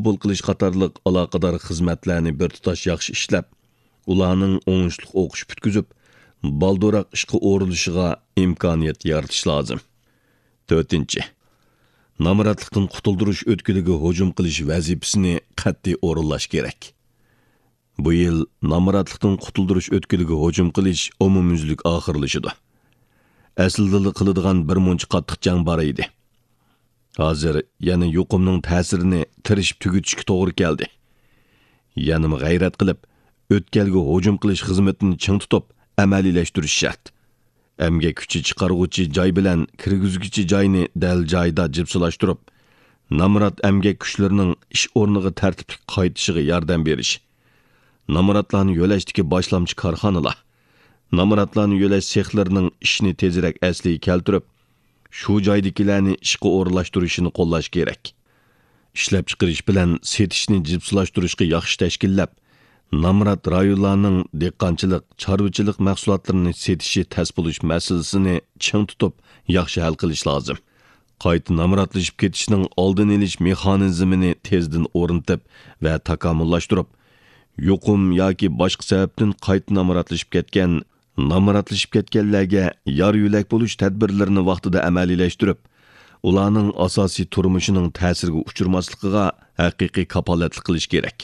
qabul qilish qatorliq aloqador xizmatlarni bir tutash yaxshi ishlab, ularning o'ngishli o'qish bitkizib, balduroq ishga o'rilishiga imkoniyat yaratish lozim. 4. Namoratlikdan qutuldirish o'tkiliga hujum qilish vazifasini qat'iy o'rinlash kerak. Bu yil namoratlikdan qutuldirish o'tkiliga hujum qilish umumyuzlik oxirlashidi. Aslida qiladigan bir muncha qattiq jang bor edi. Hozir yana yuqumning ta'sirini tirishib tugutishga to'g'ri keldi. Yana g'ayrat qilib, o'tkalga hujum qilish xizmatini ching tutib, amaliylashtirish shart. Emgak kuchi chiqarg'uvchi joy bilan kirgizuvchi joyni dal joyda jipsilashtirib, namorat emgak kuchlarining ish o'rniga tartibli qaytishiga yordam berish. Namoratlarni yo'lashdagi boshlamchi korxonalar, namoratlarni yo'lash sexlarining ishni tezroq asliga keltirib, shu joydagilarni ishga o'rinlashtirishini qo'llash kerak. Ishlab chiqarish bilan setishni jipsilashtirishga yaxshi tashkillab, namorat rayonlarning dehqonchilik, chorvachilik mahsulotlarini setishi tas bo'lish masalasini ching tutib, yaxshi hal qilish lozim. Qayta namoratlashib ketishning oldini olish mexanizmini tezdan o'rnatib va takomillashtirib, yuqum yoki boshqa sababdan qayta namoratlashib ketganlarga yor yo'lak bo'lish tadbirlarini vaqtida amaliylashtirib, ularning asosiy turmushining ta'siriga uchirmasligiga haqiqiy kapolatlik qilish kerak.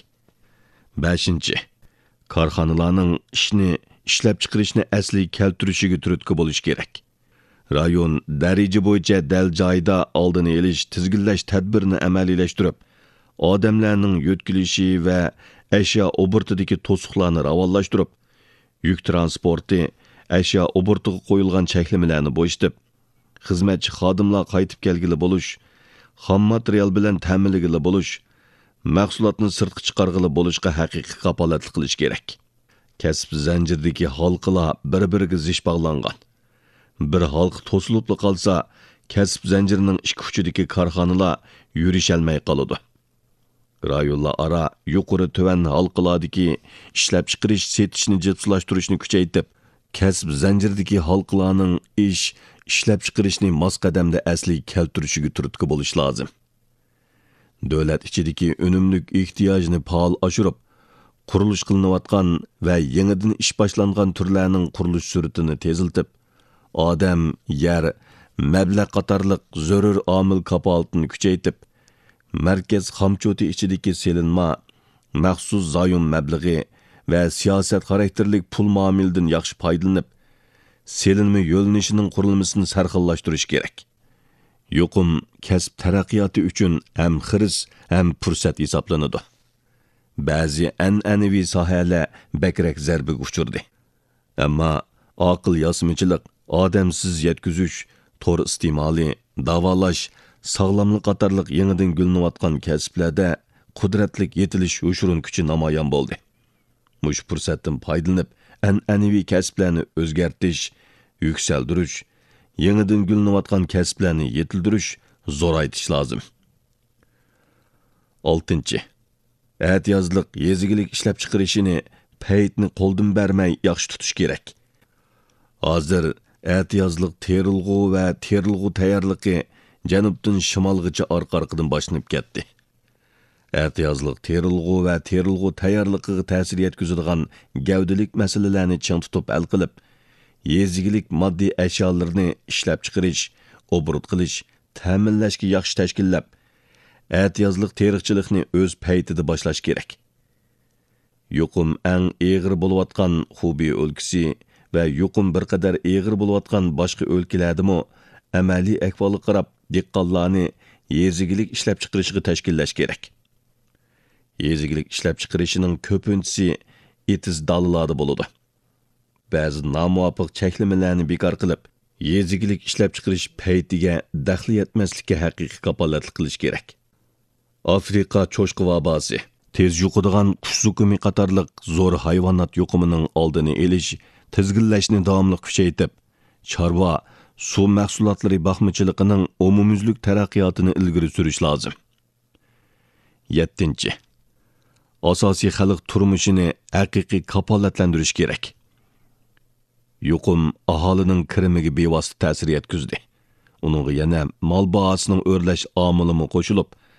5. Korxonalarning ishni ishlab chiqarishni asliga keltirishiga turtki bo'lish kerak. Rayon daraja bo'yicha dal joyda oldini olish, tizginlash tadbirini amaliylashtirib, odamlarning yo'tkilishi va ashyo obortidagi to'siqlarni ravonlashtirib, yuk transporti, ashyo obortiga qo'yilgan cheklamalarni bo'shitib, xizmatchi xodimlar qaytib kelgili bo'lish, xom material bilan ta'minlagili bo'lish, mahsulotni sirtqa chiqarg'ili bo'lishga haqiqiy kapolatlik qilish kerak. Kasb zanjiridagi halqalar bir-biriga zish bog'langan. Bir halqa to'silib qolsa, kasb zanjirining ikki uchidagi korxonalar yurisholmay qoladi. Rayonlar ara yuqori tuvan halqalardagi ishlab chiqarish setishni jipsilashtirishni kuchaytirib, kasb zanjiridagi halqalarning ishlab chiqarishni mos qadamda asliga keltirishiga turtki bo'lish lozim. Davlat ichidagi unumlik ehtiyojni faol oshirib, qurilish qilinayotgan va yangidan ish boshlangan turlarning qurilish sur'atini teziltib, odam, yer, mablag' qatorliq zarur omil kapolatini kuchaytirib, markaz xomchoti ichidagi selinma, maxsus zoyum mablag'i va siyosat xarakterlik pul muomilidan yaxshi foydalanib, selinma yo'lnishining qurilmasini sarxillashtirish kerak. Yuqum kasb taraqqiyoti uchun ham xiris, ham fursat hisoblanadi. Ba'zi an'anaviy sohalar bakrak zarbaga uchirdi. Ammo aql yosmichilik, odamsiz yetkazish, to'r iste'moli, davolash, sog'lomlik qatorliq yangidan gullanayotgan kasblarda qudratlik yetilish yo'shurun kuchi namoyon bo'ldi. Mush fursatdan foydalanib, an'anaviy kasblarni o'zgartirish, yuksaltirish, yangidan gullanayotgan kasblarni yetildirish, zo'raytirish lozim. 6. Ehtiyojlik yezigilik ishlab chiqarishini paytni qo'ldan bermay yaxshi tutish kerak. Hozir ehtiyojlik terilg'u va terilg'u tayyorligi janubdan shimolgacha orqa-orqadan boshlanib ketdi. Ehtiyojlik terilg'u va terilg'u tayyorligiga ta'sir yetkazadigan gavdalik masalalarni ching tutib hal qilib, yezigilik moddiy ashyolarni ishlab chiqarish, obort qilish, ta'minlashga yaxshi tashkillab, ehtiyojlik teriqchilikni o'z paytida boshlash kerak. Yuqum eng eg'ir bo'layotgan Xubi o'lkasi va yuqum bir qadar eg'ir bo'layotgan boshqa o'lkalardami amaliy ahvolga qarab dehqonlarni yezigilik ishlab chiqarishiga tashkillash kerak. Yezigilik ishlab chiqarishining ko'pinchisi etiz dalalarda bo'ladi. Ba'zi nomuvofiq cheklamalarni bekor qilib, yezigilik ishlab chiqarish paytiga daxli yetmaslikka haqiqiy kapolatlik qilish kerak. Afrika cho'chqa vabosi, tez yuqadigan qush zuqumi qatorliq zo'r hayvonot yuqumining oldini olish, tizginlashni davomli kuchaytirib, chorva, suv mahsulotlari baxmichiligining umumyuzlik taraqqiyotini ilgari surish lozim. 7. Asosiy xalq turmushini haqiqiy kapolatlantirish kerak. Yuqum aholining kirimiga bevosita ta'sir yetkazdi. Uningga yana mol bahosining o'rlash omilimi qo'shilib,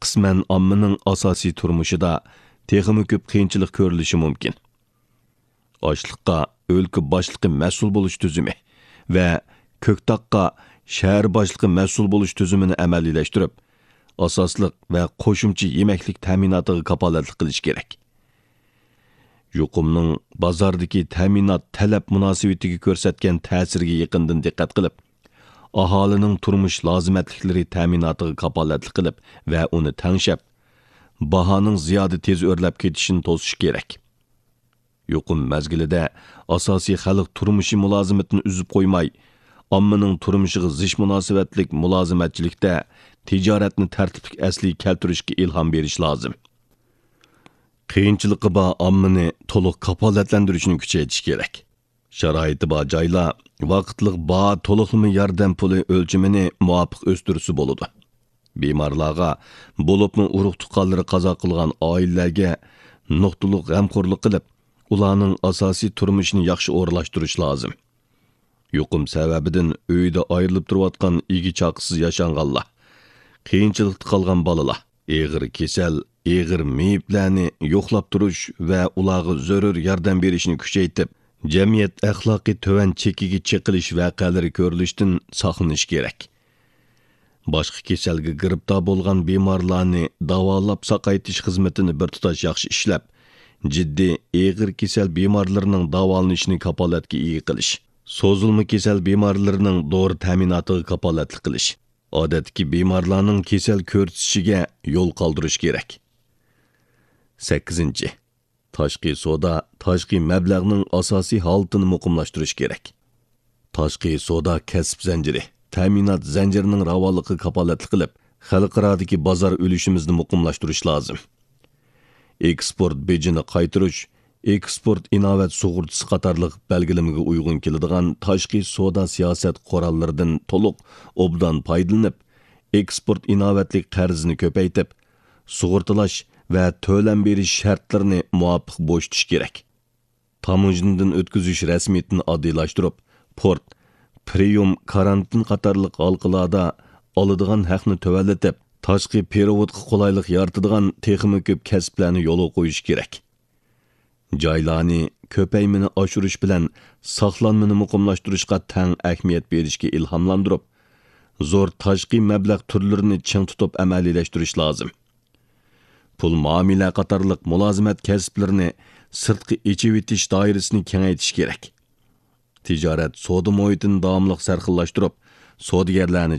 qisman ommaning asosiy turmushida texmi ko'p qiyinchilik ko'rilishi mumkin. Ochliqqa o'lka boshliqi mas'ul bo'lish tuzumi va ko'ktoqqa shahar boshliqi mas'ul bo'lish tuzumini amaliyleştirib, asosliq va qo'shimcha yemaklik ta'minotiga kapolatlik qilish kerak. Yuqumning bozordagi ta'minot talab munosabatiga ko'rsatgan ta'siriga yaqindan diqqat qilib, aholining turmush lozimatliklari ta'minotiga kapolatlik qilib va uni tangshab, bahoning ziyoda tez o'rlab ketishini to'sish kerak. Yuqum mazgilida asosiy xalq turmushi mulozimatini uzib qo'ymay, ommaning turmushiga zish munosabatlik mulozimatchilikda tijoratni tartiblik asliga keltirishga ilhom berish lozim. Qiyinchiligi bor ommani to'liq kapolatlantirishni kuchaytirish kerak. Sharoiti bor joylar vaqtliq bor to'liqlama yordam puli o'lchimini muvofiq o'stirsa bo'ladi. Bemorlarga, bo'libmi urug' tuqqanlari qazo qilgan oilalarga nuqtaliq g'amxo'rlik qilib, ularning asosiy turmushini yaxshi o'rlashtirish lozim. Yuqum sababidan uyda ayrilib turayotgan igi chaqisiz yashanganlar, qiyinchilikda qolgan bolalar, eg'ir kasal, eg'ir meyiblarni yo'qlab turish va ularga zarur yordam berishni kuchaytirib, jamiyat axloqiy tuvan chekiga chiqilish voqealari ko'rilishdan saqlanish kerak. Boshqa kasalga giribdor bo'lgan bemorlarni davolab saqaytish xizmatini bir tutash yaxshi ishlab, jiddiy eg'ir kasal bemorlarning davolanishini kapolatga ega qilish, so'zilma kasal bemorlarning dori ta'minotiga kapolatlik qilish, odatdagi bemorlarning kasal ko'rsatishiga yo'l qoldirish kerak. 8. Tashqi savdo, tashqi mablag'ning asosiy holatini muqimlashtirish kerak. Tashqi savdo kasb zanjiri, ta'minot zanjirining ravonligiga kapolatlik qilib, xalqarodagi bozor ulushimizni muqimlashtirish lozim. Eksport bejini qaytirish, eksport inovat sug'urtasi qatorliq belgilamaga uyg'un keladigan tashqi savdo siyosat qo'rollaridan to'liq obdan foydalanib, eksport inovatlik qarzini ko'paytib, sug'urtalash va to'lam berish shartlarini muvofiq bo'shtish kerak. Tamojnidan o'tkazish rasmiyatini oddiylashtirib, port, priyum, karantin qatorliq halqalarda oladigan haqni tuvallatib, tashqi perevodga qulaylik yaratadigan texmi ko'p kasblarni yo'lga qo'yish kerak. Joylarni ko'paymini oshirish bilan saqlanmani muqimlashtirishga tang ahamiyat berishga ilhomlantirib, zo'r tashqi mablag' turlarini ching tutib amaliylashtirish lozim. Pul muomala qatorliq mulozimat kasblarini sirtqi echib etish doirasini kengaytirish kerak. Tijorat savdo muhitini davomli sarxillashtirib, savdogarlarni